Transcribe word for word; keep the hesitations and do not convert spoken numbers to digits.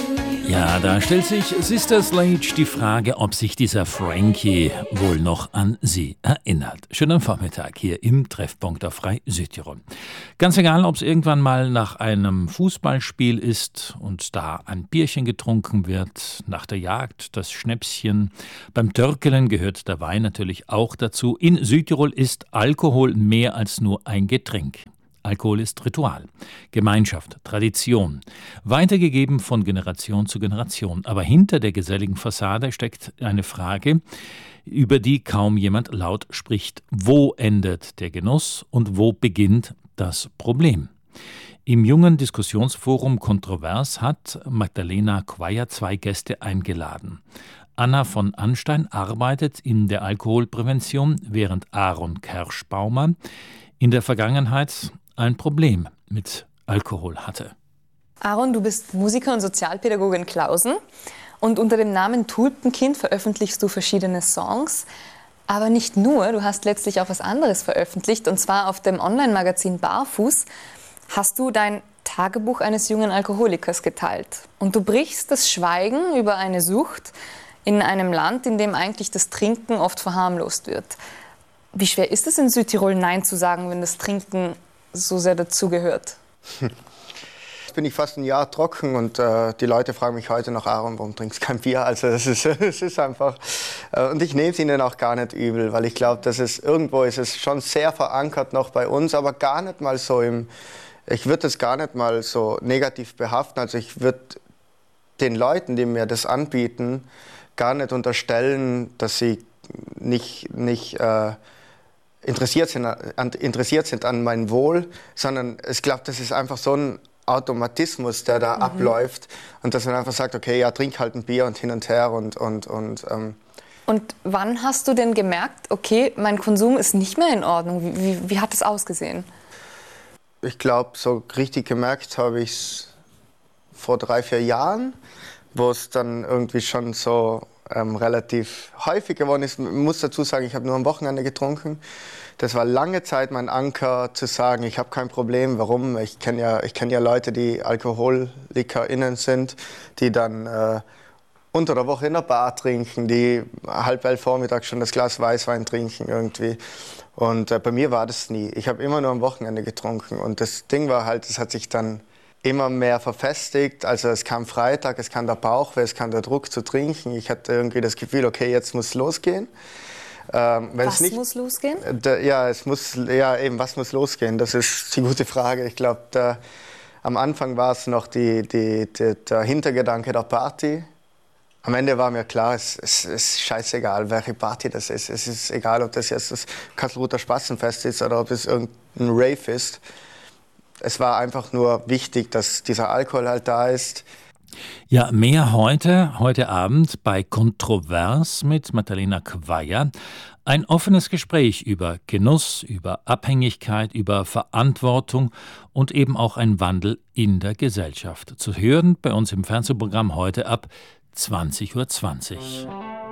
Ja, da stellt sich Sister Sledge die Frage, ob sich dieser Frankie wohl noch an sie erinnert. Schönen Vormittag hier im Treffpunkt auf Frei Südtirol. Ganz egal, ob es irgendwann mal nach einem Fußballspiel ist und da ein Bierchen getrunken wird, nach der Jagd das Schnäpschen, beim Törkelen gehört der Wein natürlich auch dazu. In Südtirol ist Alkohol mehr als nur ein Getränk. Alkohol ist Ritual, Gemeinschaft, Tradition, weitergegeben von Generation zu Generation. Aber hinter der geselligen Fassade steckt eine Frage, über die kaum jemand laut spricht. Wo endet der Genuss und wo beginnt das Problem? Im jungen Diskussionsforum Kontrovers hat Magdalena Quayer zwei Gäste eingeladen. Anna von Anstein arbeitet in der Alkoholprävention, während Aaron Kerschbaumer in der Vergangenheit ein Problem mit Alkohol hatte. Aaron, du bist Musiker und Sozialpädagoge in Klausen und unter dem Namen Tulpenkind veröffentlichst du verschiedene Songs. Aber nicht nur, du hast letztlich auch was anderes veröffentlicht, und zwar auf dem Online-Magazin Barfuß hast du dein Tagebuch eines jungen Alkoholikers geteilt. Und du brichst das Schweigen über eine Sucht in einem Land, in dem eigentlich das Trinken oft verharmlost wird. Wie schwer ist es in Südtirol, Nein zu sagen, wenn das Trinken so sehr dazugehört? Jetzt bin ich fast ein Jahr trocken und äh, die Leute fragen mich heute noch, Aaron, warum trinkst du kein Bier? Also es ist, es ist einfach, äh, und ich nehme es ihnen auch gar nicht übel, weil ich glaube, dass es irgendwo ist es schon sehr verankert noch bei uns, aber gar nicht mal so im, ich würde es gar nicht mal so negativ behaften. Also ich würde den Leuten, die mir das anbieten, gar nicht unterstellen, dass sie nicht, nicht äh, interessiert sind, an, interessiert sind an mein Wohl, sondern ich glaube, das ist einfach so ein Automatismus, der da mhm. abläuft, und dass man einfach sagt, okay, ja, trink halt ein Bier und hin und her und... Und, und, ähm. und wann hast du denn gemerkt, okay, mein Konsum ist nicht mehr in Ordnung? Wie, wie, wie hat es ausgesehen? Ich glaube, so richtig gemerkt habe ich es vor drei, vier Jahren, wo es dann irgendwie schon so ähm, relativ häufig geworden ist. Ich muss dazu sagen, ich habe nur am Wochenende getrunken. Das war lange Zeit mein Anker, zu sagen, ich habe kein Problem. Warum? Ich kenne ja, ich kenn ja Leute, die AlkoholikerInnen sind, die dann äh, unter der Woche in der Bar trinken, die halb elf Vormittag schon das Glas Weißwein trinken irgendwie. Und äh, bei mir war das nie. Ich habe immer nur am Wochenende getrunken. Und das Ding war halt, es hat sich dann immer mehr verfestigt. Also es kam Freitag, es kam der Bauchweh, es kam der Druck zu trinken. Ich hatte irgendwie das Gefühl, okay, jetzt muss es losgehen. Ähm, was nicht, muss losgehen? Da, ja, es muss, ja, eben, was muss losgehen? Das ist die gute Frage. Ich glaube, am Anfang war es noch die, die, die, der Hintergedanke der Party. Am Ende war mir klar, es, es ist scheißegal, welche Party das ist. Es ist egal, ob das jetzt das Kastelruther Spassenfest ist oder ob es irgendein Rave ist. Es war einfach nur wichtig, dass dieser Alkohol halt da ist. Ja, mehr heute, heute Abend bei Kontrovers mit Magdalena Quayer. Ein offenes Gespräch über Genuss, über Abhängigkeit, über Verantwortung und eben auch ein Wandel in der Gesellschaft. Zu hören bei uns im Fernsehprogramm heute ab zwanzig Uhr zwanzig.